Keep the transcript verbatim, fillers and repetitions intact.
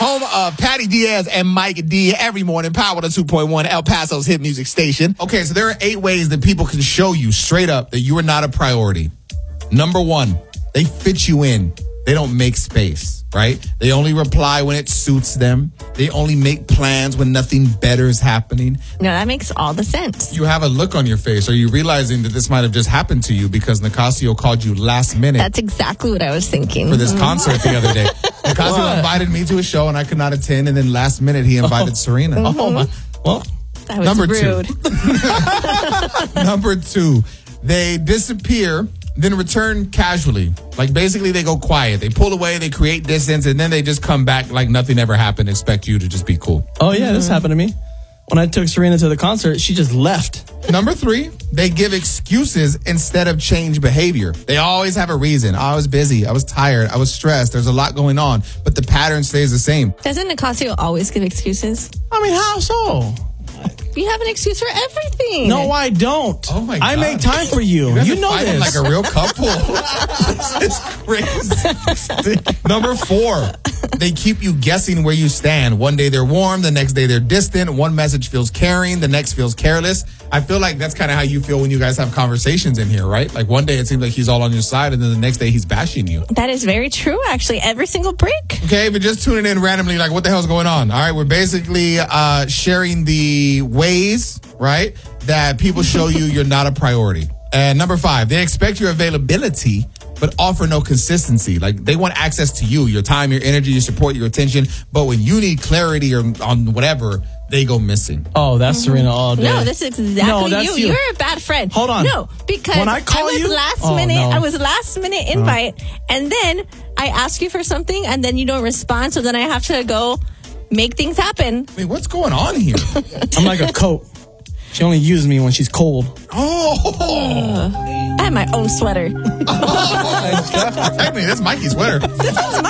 Home of Patty Diaz and Mike D every morning. Power to two point one, El Paso's hit music station. Okay, so there are eight ways that people can show you straight up that you are not a priority. Number one, they fit you in. They don't make space, right? They only reply when it suits them. They only make plans when nothing better is happening. No, that makes all the sense. You have a look on your face. Are you realizing that this might have just happened to you because Nicasio called you last minute? That's exactly what I was thinking. For this concert the other day. Nicasio invited me to a show and I could not attend. And then last minute he invited oh. Serena. Mm-hmm. Oh, my. Well, that was number rude. two. Number two, they disappear, then return casually. Like basically they go quiet. They pull away, they create distance, and then they just come back like nothing ever happened, expect you to just be cool. Oh, yeah, mm-hmm. this happened to me. When I took Serena to the concert, she just left. Number three, they give excuses instead of change behavior. They always have a reason. I was busy. I was tired. I was stressed. There's a lot going on, but the pattern stays the same. Doesn't Nicasio always give excuses? I mean, how so? You have an excuse for everything. No, I don't. Oh my God. I make time for you. You, you know this. Like a real couple. This is crazy. Number four, they keep you guessing where you stand. One day they're warm, the next day they're distant. One message feels caring, the next feels careless. I feel like that's kind of how you feel when you guys have conversations in here, right? Like one day it seems like he's all on your side, and then the next day he's bashing you. That is very true, actually. Every single break. Okay, but just tuning in randomly, like what the hell's going on? All right, we're basically uh, sharing the ways, right, that people show you you're not a priority. And number five, they expect your availability, but offer no consistency. Like they want access to you, your time, your energy, your support, your attention. But when you need clarity or on whatever, they go missing. Oh, that's mm-hmm. Serena all day. No, this is exactly no, that's you. you. You're a bad friend. Hold on. No, because when I, call I was you? last oh, minute. No. I was last minute invite, uh-huh. and then I ask you for something, and then you don't respond. So then I have to go make things happen. I mean, what's going on here? I'm like a coat. She only uses me when she's cold. Oh. Uh, I have my own sweater. Oh, my God. Technically, that's Mikey's sweater. This is mine.